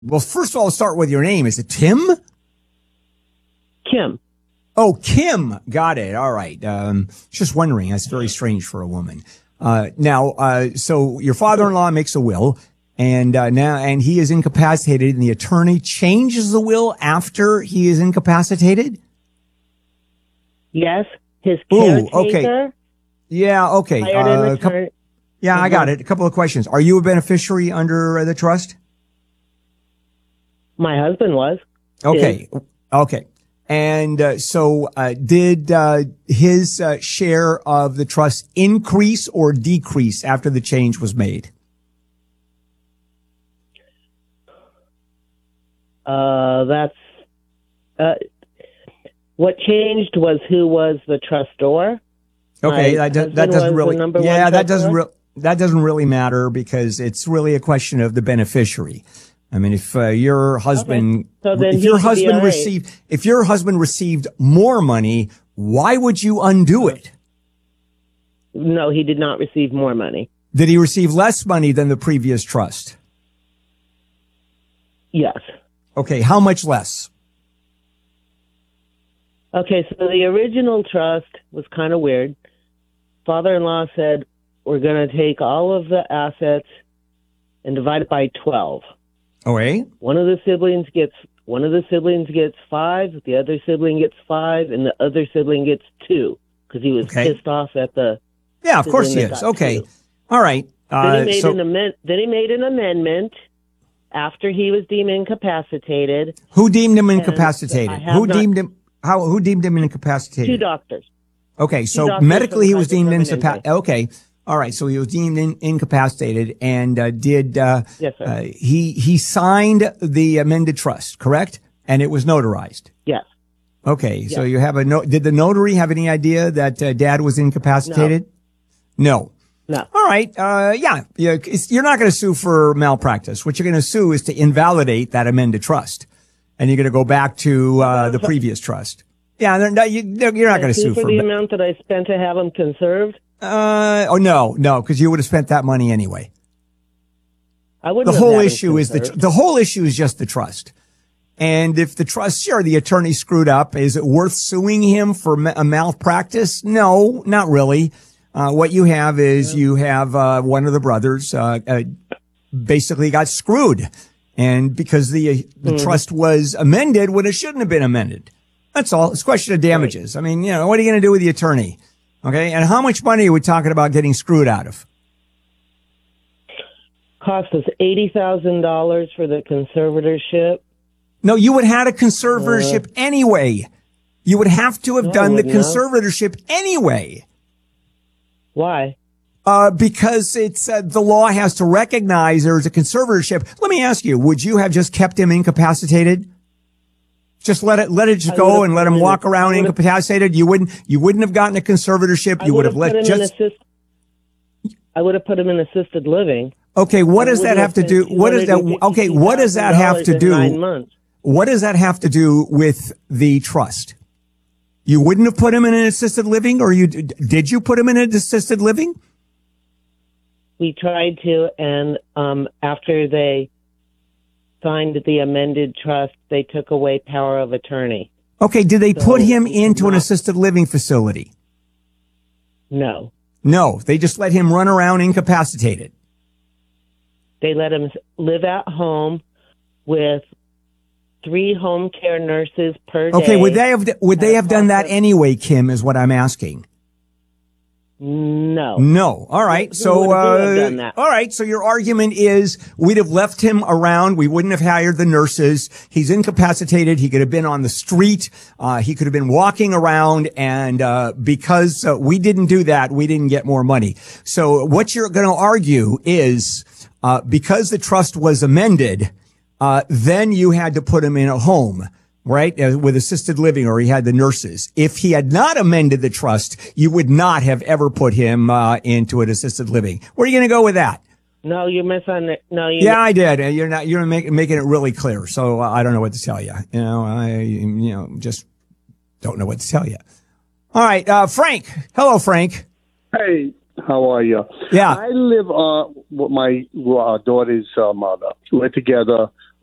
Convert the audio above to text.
Well, first of all, I'll start with your name. Is it Tim? Kim. Oh, Kim. Got it. All right. Just wondering. That's very strange for a woman. So your father-in-law makes a will, and he is incapacitated, and the attorney changes the will after he is incapacitated? Yes. His caretaker. Okay. Yeah, okay. Hired an attorney. I got it. A couple of questions. Are you a beneficiary under the trust? My husband was. Okay. Okay. And did his share of the trust increase or decrease after the change was made? What changed was who was the trustor. Okay, that doesn't really. Yeah, that doesn't really matter because it's really a question of the beneficiary. I mean, if your husband, if your husband received more money, why would you undo it? No, he did not receive more money. Did he receive less money than the previous trust? Yes. Okay, how much less? Okay, so the original trust was kind of weird. Father-in-law said, we're going to take all of the assets and divide it by 12. Okay. One of the siblings gets 5, the other sibling gets 5, and the other sibling gets 2 because he was pissed off at the. Yeah, of course he is. Okay. 2. All right. Then he made an amendment after he was deemed incapacitated. Who deemed him incapacitated? Who deemed him incapacitated? 2 doctors. Okay, so medically he was deemed incapacitated. Okay. All right, so he was deemed incapacitated, and yes, sir. He signed the amended trust, correct? And it was notarized. Yes. Okay, so you have did the notary have any idea that Dad was incapacitated? No. All right. You're not going to sue for malpractice. What you're going to sue is to invalidate that amended trust, and you're going to go back to the previous trust. Yeah, you're not going to sue for the amount that I spent to have him conserved. No, because you would have spent that money anyway. I wouldn't. The whole issue is just the trust. And if the trust, sure, the attorney screwed up, is it worth suing him for a malpractice? No, not really. What you have is one of the brothers basically got screwed, and because the trust was amended when it shouldn't have been amended. That's all. It's a question of damages. Right. I mean, what are you going to do with the attorney? Okay. And how much money are we talking about getting screwed out of? Cost us $80,000 for the conservatorship. No, you would have had a conservatorship anyway. You would have to have done the conservatorship anyway. Why? Because it's the law has to recognize there is a conservatorship. Let me ask you: would you have just kept him incapacitated? Just let it just go and let him walk around incapacitated? You wouldn't have gotten a conservatorship. You would have let just. I would have put him in assisted living. Okay, what does that have to do? What is that? Okay, what does that have to do? 9 months. What does that have to do with the trust? You wouldn't have put him in an assisted living, or did you put him in an assisted living? We tried to, and after they signed the amended trust, they took away power of attorney. Okay, did they put him into an assisted living facility? No. No, they just let him run around incapacitated. They let him live at home with 3 home care nurses per day. Okay, would they have done that anyway, Kim, is what I'm asking. No. No. All right. So, all right. So your argument is we'd have left him around. We wouldn't have hired the nurses. He's incapacitated. He could have been on the street. He could have been walking around. And, because we didn't do that, we didn't get more money. So what you're going to argue is, because the trust was amended, then you had to put him in a home. Right, with assisted living, or he had the nurses. If he had not amended the trust, you would not have ever put him into an assisted living. Where are you going to go with that? No, you misunderstood. No, yeah, I did. You're making it really clear. So I don't know what to tell you. I just don't know what to tell you. All right, Frank. Hello, Frank. Hey, how are you? Yeah, I live with my daughter's mother. We're together.